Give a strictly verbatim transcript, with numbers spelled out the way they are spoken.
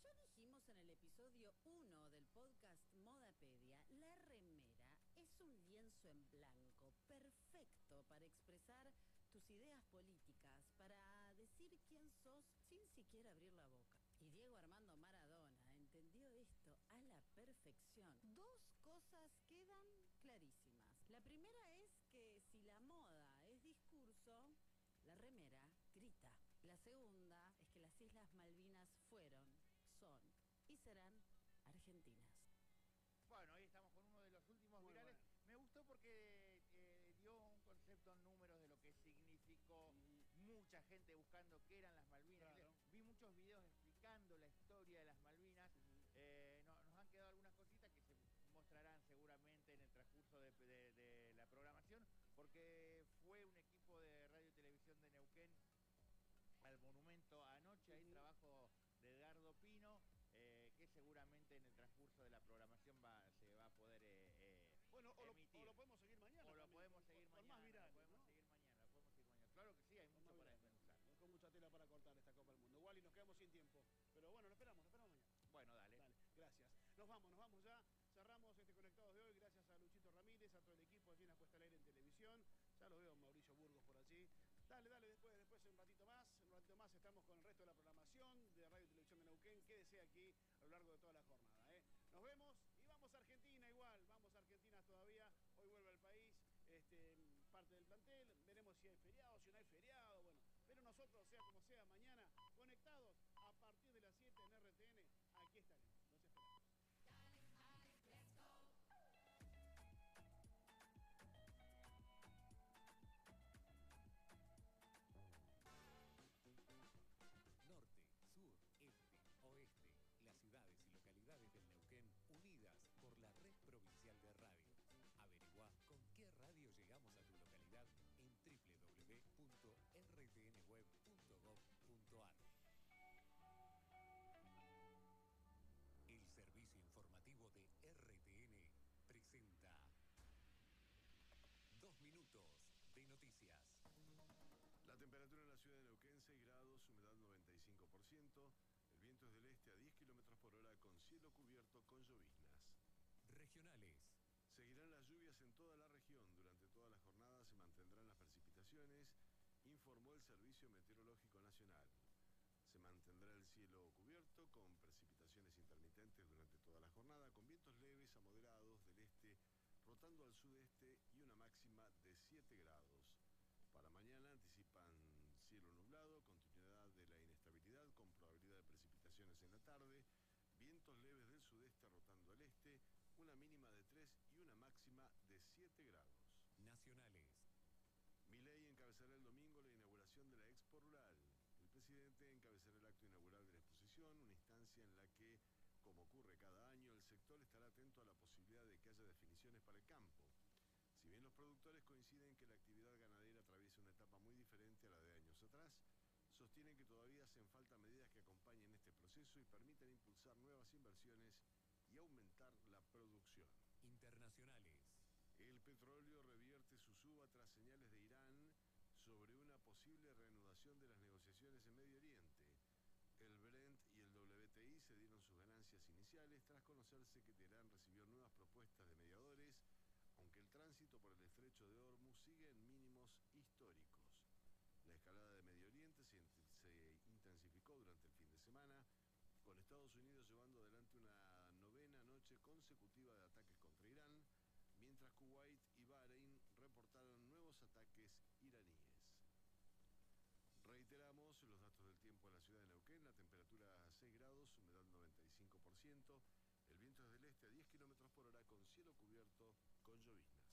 ya dijimos en el episodio uno del podcast Modapedia, la remera es un lienzo en blanco perfecto para expresar tus ideas políticas, para decir quién sos sin siquiera abrir la boca. Y Diego Armando Maradona entendió esto a la perfección. Dos cosas quedan clarísimas. La primera es que si la moda es discurso, la remera grita. La segunda es que las Islas Malvinas fueron, son y serán argentinas. Bueno, ahí estamos con uno de los últimos Muy virales. bueno. Me gustó porque eh, dio un concepto en números de lo que significó. Mm. Mucha gente buscando qué eran las Malvinas. Claro. Vi muchos videos explicando la historia de las Malvinas. Mm. Eh, no, nos han quedado algunas cositas que se mostrarán seguramente en el transcurso de, de, de la programación, porque fue un equipo de radio y televisión de Neuquén al monumento anoche. Hay uh-huh. trabajo de Edgardo Pino, eh, que seguramente en el transcurso de la programación va, se va a poder eh, eh, bueno, o emitir. Lo, o lo podemos seguir mañana. O lo también, podemos con, seguir con mañana. Más virales, lo podemos ¿no? seguir mañana, lo podemos seguir mañana. Claro que sí, hay con mucho para desmenuzar. Con mucha tela para cortar esta Copa del Mundo. Wally, nos quedamos sin tiempo. Pero bueno, lo esperamos, lo esperamos mañana. Bueno, dale. Dale, gracias. Nos vamos, nos vamos ya. Cerramos este Conectados de hoy, gracias a Luchito Ramírez, a todo el equipo allí en la Puesta al Aire en Televisión. Ya lo veo Mauricio Burgos por allí. Dale, dale, después, después un ratito más. Un ratito más estamos con el resto de la programación de Radio y Televisión de Neuquén. Quédese aquí a lo largo de toda la jornada, ¿eh? Nos vemos y vamos a Argentina igual. Vamos a Argentina todavía. Hoy vuelve al país este, parte del plantel. Veremos si hay feriado, si no hay feriado. Bueno, pero nosotros, sea como sea, mañana conectados a partir de las siete en R T N. Aquí estaremos. Los esperamos. Let's go. Norte, sur, este, oeste, las ciudades y localidades del Neuquén unidas por la Red Provincial de Radio. Averigua con qué radio llegamos a tu localidad en doble u doble u doble u punto r t n web punto gov punto a r. El servicio informativo de R T N presenta Dos minutos de noticias. La temperatura en la ciudad de Neuquén, seis grados, humedad noventa y cinco por ciento. El viento es del este a diez kilómetros por hora con cielo cubierto con lloviznas. Regionales. Seguirán las lluvias en toda la región. Durante toda la jornada se mantendrán las precipitaciones, informó el Servicio Meteorológico Nacional. Se mantendrá el cielo cubierto con precipitaciones intermitentes durante toda la jornada, con vientos leves a moderados del este, rotando al sudeste y una máxima de siete grados. Para mañana anticipan cielo nublado, continuidad de la inestabilidad con probabilidad de precipitaciones en la tarde, vientos leves del sudeste rotando al este, una mínima de tres y una máxima de siete grados. Nacionales. Milei encabezará el domingo la inauguración de la Expo Rural. El presidente encabezará el acto inaugural de la exposición, una instancia en la que, como ocurre cada año, el sector estará atento a la posibilidad de que haya definiciones para el campo. Si bien los productores coinciden que la actividad ganadera atraviesa una etapa muy diferente a la de años atrás, sostienen que todavía hacen falta medidas que acompañen este proceso y permitan impulsar nuevas inversiones y aumentar la producción. Internacionales. El petróleo revierte su suba tras señales de Irán sobre una posible reanudación de las negociaciones en Medio Oriente. El Brent y el W T I se dieron sus ganancias iniciales tras conocerse que Teherán recibió nuevas propuestas de mediadores, aunque el tránsito por el estrecho de Hormuz sigue en mínimos históricos. La escalada de Medio Oriente se, se intensificó durante el fin de semana, con Estados Unidos llevando adelante una novena noche consecutiva de ataques contra Irán, mientras Kuwait y Bahrein reportaron nuevos ataques iraníes. Reiteramos los datos del tiempo en la ciudad de Neuquén: la temperatura a seis grados, humedad noventa y cinco por ciento, el viento es del este a diez kilómetros por hora con cielo cubierto con llovizna.